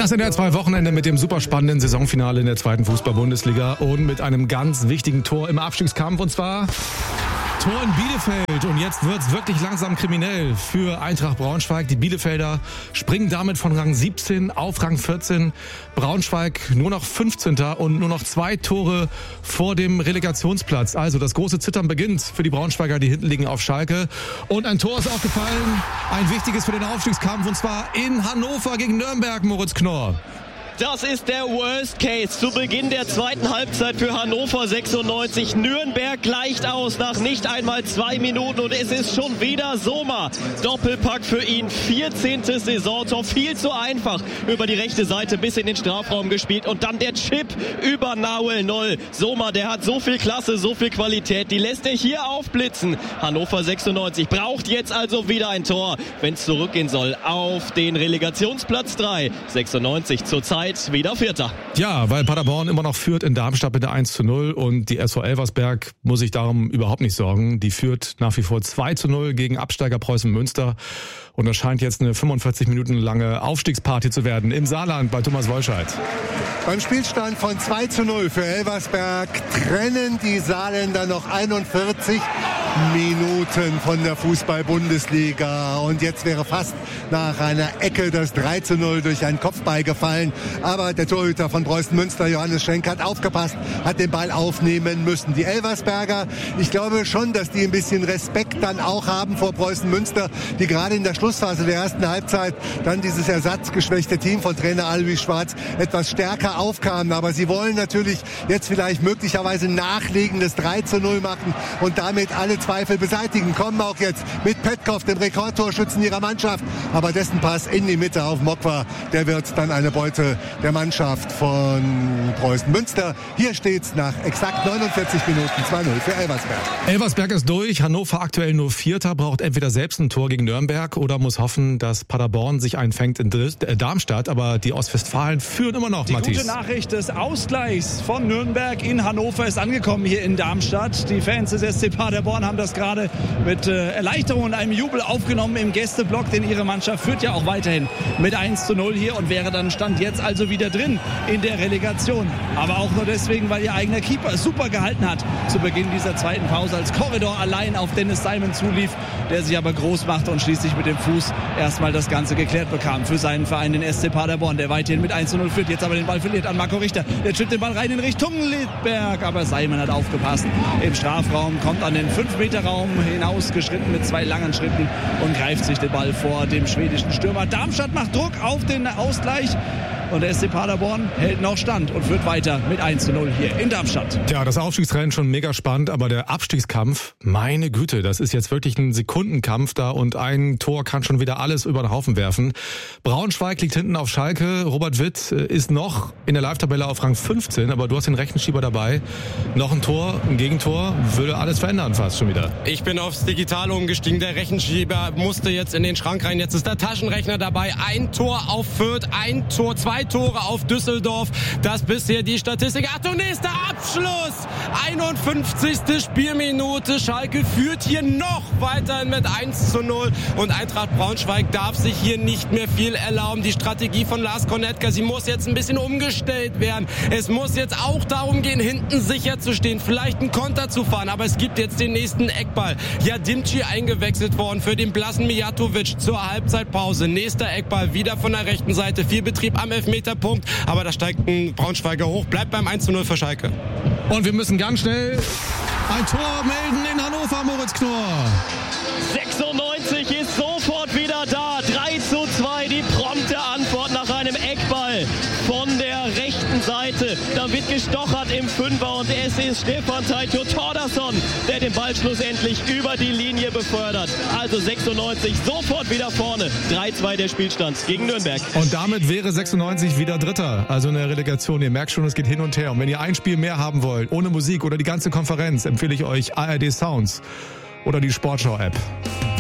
Das NDR2-Wochenende mit dem superspannenden Saisonfinale in der 2. Fußball-Bundesliga und mit einem ganz wichtigen Tor im Abstiegskampf, und zwar Tor in Bielefeld. Und jetzt wird's wirklich langsam kriminell für Eintracht Braunschweig. Die Bielefelder springen damit von Rang 17 auf Rang 14. Braunschweig nur noch 15. und nur noch 2 Tore vor dem Relegationsplatz. Also das große Zittern beginnt für die Braunschweiger, die hinten liegen auf Schalke. Und ein Tor ist auch gefallen, ein wichtiges für den Aufstiegskampf, und zwar in Hannover gegen Nürnberg, Moritz Knorr. Das ist der Worst Case zu Beginn der zweiten Halbzeit für Hannover 96. Nürnberg gleicht aus nach nicht einmal 2 Minuten und es ist schon wieder Sommer. Doppelpack für ihn, 14. Saisontor, viel zu einfach über die rechte Seite bis in den Strafraum gespielt und dann der Chip über Nahuel Noll. Sommer, der hat so viel Klasse, so viel Qualität, die lässt er hier aufblitzen. Hannover 96 braucht jetzt also wieder ein Tor, wenn es zurückgehen soll auf den Relegationsplatz 3. 96 zurzeit wieder Vierter. Ja, weil Paderborn immer noch führt in Darmstadt mit der 1:0 und die SV Elversberg muss sich darum überhaupt nicht sorgen. Die führt nach wie vor 2:0 gegen Absteiger Preußen Münster. Und das scheint jetzt eine 45 Minuten lange Aufstiegsparty zu werden im Saarland bei Thomas Wolscheid. Beim Spielstand von 2:0 für Elversberg trennen die Saarländer noch 41 Minuten von der Fußball-Bundesliga. Und jetzt wäre fast nach einer Ecke das 3:0 durch einen Kopfball gefallen. Aber der Torhüter von Preußen Münster, Johannes Schenk, hat aufgepasst, hat den Ball aufnehmen müssen. Die Elversberger, ich glaube schon, dass die ein bisschen Respekt dann auch haben vor Preußen Münster, die gerade in der Schlussphase der ersten Halbzeit dann dieses ersatzgeschwächte Team von Trainer Alois Schwarz etwas stärker aufkamen. Aber sie wollen natürlich jetzt vielleicht möglicherweise nachlegendes 3:0 machen und damit alle Zweifel beseitigen. Kommen auch jetzt mit Petkov, dem Rekordtorschützen ihrer Mannschaft. Aber dessen Pass in die Mitte auf Mokwa, der wird dann eine Beute der Mannschaft von Preußen Münster. Hier steht's nach exakt 49 Minuten 2:0 für Elversberg. Elversberg ist durch, Hannover aktuell nur Vierter, braucht entweder selbst ein Tor gegen Nürnberg oder muss hoffen, dass Paderborn sich einfängt in Darmstadt. Aber die Ostwestfalen führen immer noch, Matthias. Die gute Nachricht des Ausgleichs von Nürnberg in Hannover ist angekommen hier in Darmstadt. Die Fans des SC Paderborn haben das gerade mit Erleichterung und einem Jubel aufgenommen im Gästeblock, denn ihre Mannschaft führt ja auch weiterhin mit 1:0 hier und wäre dann Stand jetzt also wieder drin in der Relegation. Aber auch nur deswegen, weil ihr eigener Keeper super gehalten hat zu Beginn dieser zweiten Pause, als Korridor allein auf Dennis Simon zulief, der sich aber groß machte und schließlich mit dem Fuß erstmal das Ganze geklärt bekam für seinen Verein, den SC Paderborn, der weiterhin mit 1:0 führt, jetzt aber den Ball verliert an Marco Richter. Der chippt den Ball rein in Richtung Littberg, aber Simon hat aufgepasst im Strafraum, kommt an den 5-Meter-Raum hinausgeschritten mit 2 langen Schritten und greift sich den Ball vor dem schwedischen Stürmer. Darmstadt macht Druck auf den Ausgleich. Und der SC Paderborn hält noch Stand und führt weiter mit 1:0 hier in Darmstadt. Tja, das Aufstiegsrennen schon mega spannend, aber der Abstiegskampf, meine Güte, das ist jetzt wirklich ein Sekundenkampf da und ein Tor kann schon wieder alles über den Haufen werfen. Braunschweig liegt hinten auf Schalke, Robert Witt ist noch in der Live-Tabelle auf Rang 15, aber du hast den Rechenschieber dabei. Noch ein Tor, ein Gegentor, würde alles verändern fast schon wieder. Ich bin aufs Digitale umgestiegen, der Rechenschieber musste jetzt in den Schrank rein, jetzt ist der Taschenrechner dabei, ein Tor auf Fürth, ein Tor, 2 Tore auf Düsseldorf. Das bisher die Statistik. Achtung, nächster Abschluss. 51. Spielminute. Schalke führt hier noch weiterhin mit 1:0. Und Eintracht Braunschweig darf sich hier nicht mehr viel erlauben. Die Strategie von Lars Konetka, sie muss jetzt ein bisschen umgestellt werden. Es muss jetzt auch darum gehen, hinten sicher zu stehen, vielleicht einen Konter zu fahren. Aber es gibt jetzt den nächsten Eckball. Jadimci eingewechselt worden für den blassen Mijatovic zur Halbzeitpause. Nächster Eckball wieder von der rechten Seite. Viel Betrieb am Elfmeterpunkt, aber da steigt ein Braunschweiger hoch, bleibt beim 1:0 für Schalke. Und wir müssen ganz schnell ein Tor melden in Hannover, Moritz Knorr. 96 ist sofort wieder da, 3:2, die prompte Antwort nach einem Eckball von der rechten Seite. Da wird gestochert im Fünfer und es ist Stefan Taito Thordarson, der den Ball schlussendlich über die Linie befördert. Also 96 sofort wieder vorne, 3:2 der Spielstand gegen Nürnberg. Und damit wäre 96 wieder Dritter, also in der Relegation. Ihr merkt schon, es geht hin und her. Und wenn ihr ein Spiel mehr haben wollt, ohne Musik oder die ganze Konferenz, empfehle ich euch ARD Sounds oder die Sportschau-App.